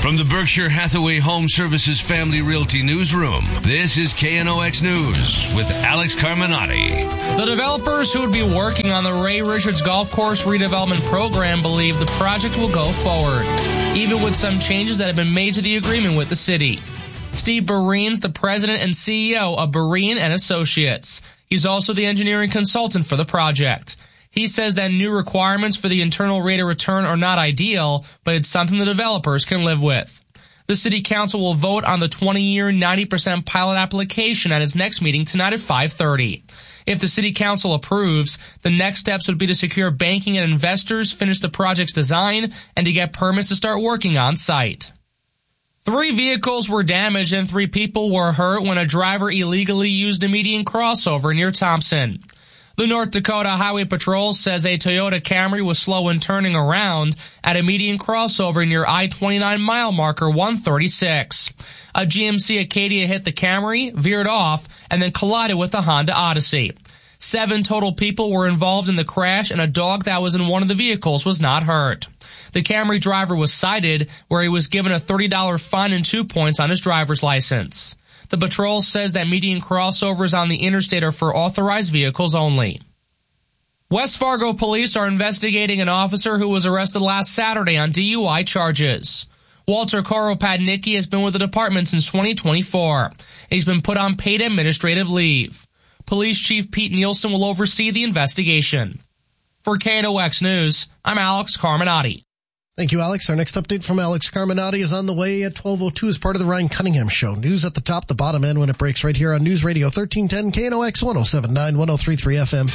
From the Berkshire Hathaway Home Services Family Realty Newsroom, this is KNOX News with Alex Carminati. The developers who would be working on the Ray Richards Golf Course redevelopment program believe the project will go forward, even with some changes that have been made to the agreement with the city. Steve Berene's the president and CEO of Berene and Associates. He's also the engineering consultant for the project. He says that new requirements for the internal rate of return are not ideal, but it's something the developers can live with. The City Council will vote on the 20-year, 90% pilot application at its next meeting tonight at 5:30. If the City Council approves, the next steps would be to secure banking and investors, finish the project's design, and to get permits to start working on site. 3 vehicles were damaged and 3 people were hurt when a driver illegally used a median crossover near Thompson. The North Dakota Highway Patrol says a Toyota Camry was slow in turning around at a median crossover near I-29 mile marker 136. A GMC Acadia hit the Camry, veered off, and then collided with a Honda Odyssey. 7 total people were involved in the crash, and a dog that was in one of the vehicles was not hurt. The Camry driver was cited, where he was given a $30 fine and 2 points on his driver's license. The patrol says that median crossovers on the interstate are for authorized vehicles only. West Fargo police are investigating an officer who was arrested last Saturday on DUI charges. Walter Koropadnicki has been with the department since 2024. He's been put on paid administrative leave. Police Chief Pete Nielsen will oversee the investigation. For KNOX News, I'm Alex Carminati. Thank you, Alex. Our next update from Alex Carminati is on the way at 12:02 as part of the Ryan Cunningham Show. News at the top, the bottom end when it breaks right here on News Radio 1310 KNOX 107.9, 103.3 FM.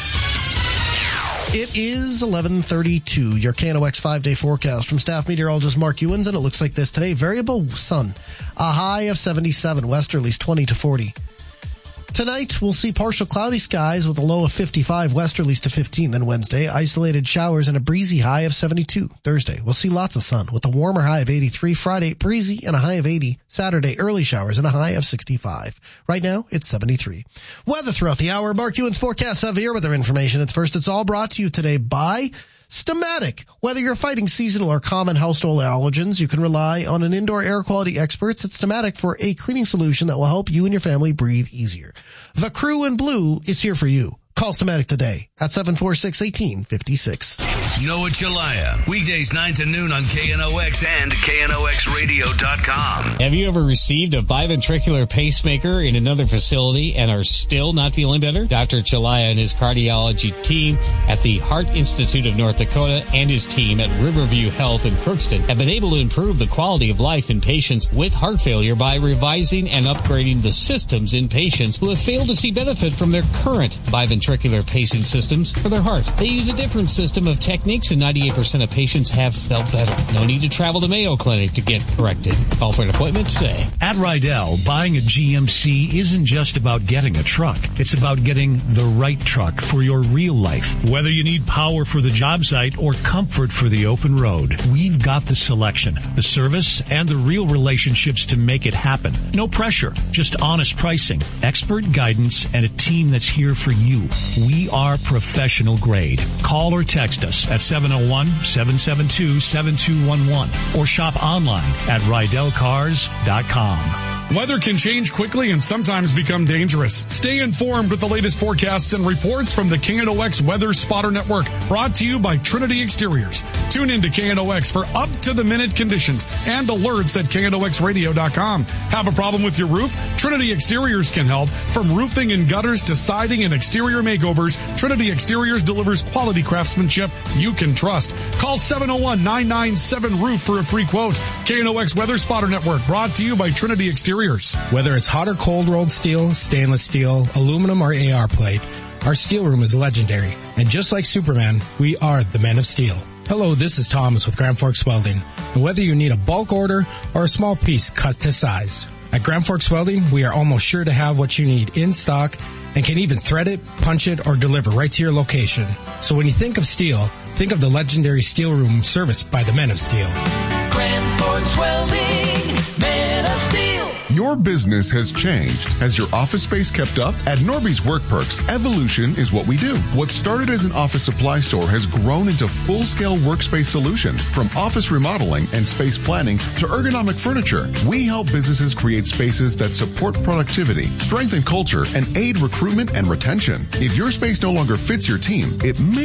It is 11:32. Your KNOX 5-day forecast from staff meteorologist Mark Ewens, and it looks like this today. Variable sun, a high of 77, westerlies 20 to 40. Tonight, we'll see partial cloudy skies with a low of 55, westerlies to 15. Then Wednesday, isolated showers and a breezy high of 72. Thursday, we'll see lots of sun with a warmer high of 83. Friday, breezy and a high of 80. Saturday, early showers and a high of 65. Right now, it's 73. Weather throughout the hour. Mark Ewens forecasts have your weather information. It's all brought to you today by Stamatic. Whether you're fighting seasonal or common household allergens, you can rely on an indoor air quality experts at Stamatic for a cleaning solution that will help you and your family breathe easier. The crew in blue is here for you. Call Stamatic today at 746-1856. Noah Chalaya, weekdays 9 to noon on KNOX and KNOXradio.com. Have you ever received a biventricular pacemaker in another facility and are still not feeling better? Dr. Chalaya and his cardiology team at the Heart Institute of North Dakota and his team at Riverview Health in Crookston have been able to improve the quality of life in patients with heart failure by revising and upgrading the systems in patients who have failed to see benefit from their current biventricular pacing systems for their heart. They use a different system of techniques, and 98% of patients have felt better. No need to travel to Mayo Clinic to get corrected. Call for an appointment today. At Rydell, buying a GMC isn't just about getting a truck. It's about getting the right truck for your real life. Whether you need power for the job site or comfort for the open road, we've got the selection, the service, and the real relationships to make it happen. No pressure, just honest pricing, expert guidance, and a team that's here for you. We are professional grade. Call or text us at 701-772-7211 or shop online at RydellCars.com. Weather can change quickly and sometimes become dangerous. Stay informed with the latest forecasts and reports from the KNOX Weather Spotter Network, brought to you by Trinity Exteriors. Tune in to KNOX for up-to-the-minute conditions and alerts at KNOXradio.com. Have a problem with your roof? Trinity Exteriors can help. From roofing and gutters to siding and exterior makeovers, Trinity Exteriors delivers quality craftsmanship you can trust. Call 701-997-ROOF for a free quote. KNOX Weather Spotter Network, brought to you by Trinity Exteriors. Whether it's hot or cold rolled steel, stainless steel, aluminum, or AR plate, our steel room is legendary. And just like Superman, we are the Men of Steel. Hello, this is Thomas with Grand Forks Welding. And whether you need a bulk order or a small piece cut to size, at Grand Forks Welding, we are almost sure to have what you need in stock and can even thread it, punch it, or deliver right to your location. So when you think of steel, think of the legendary steel room serviced by the Men of Steel. Grand Forks Welding, Men of Steel. Your business has changed. Has your office space kept up? At Norby's Work Perks, evolution is what we do. What started as an office supply store has grown into full-scale workspace solutions, from office remodeling and space planning to ergonomic furniture. We help businesses create spaces that support productivity, strengthen culture, and aid recruitment and retention. If your space no longer fits your team, it may